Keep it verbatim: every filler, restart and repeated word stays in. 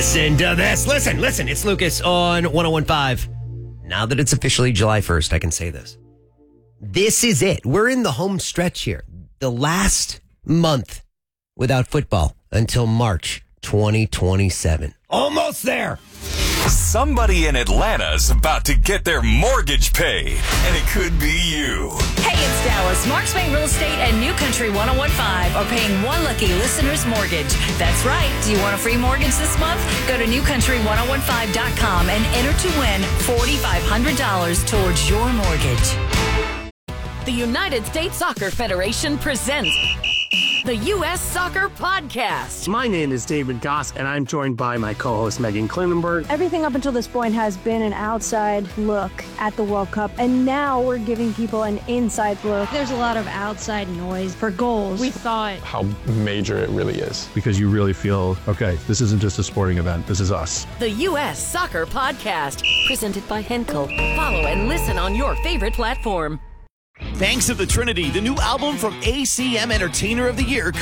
Listen to this. Listen, listen. It's Lucas on one oh one point five. Now that it's officially July first, I can say this. This is it. We're in the home stretch here. The last month without football until March twenty twenty-seven. Almost there. Somebody in Atlanta's about to get their mortgage paid, and it could be you. Hey, it's Dallas. Mark Spain Real Estate and New Country one oh one point five are paying one lucky listener's mortgage. That's right. Do you want a free mortgage this month? Go to new country one oh one five dot com and enter to win four thousand five hundred dollars towards your mortgage. The United States Soccer Federation presents the U S Soccer Podcast. My name is David Goss, and I'm joined by my co-host Megan Klinenberg. Everything up until this point has been an outside look at the World Cup, and now we're giving people an inside look. There's a lot of outside noise for goals. We thought how major it really is. Because you really feel, okay, this isn't just a sporting event, this is us. The U S Soccer Podcast, presented by Henkel. Follow and listen on your favorite platform. Banks of the Trinity, the new album from A C M Entertainer of the Year,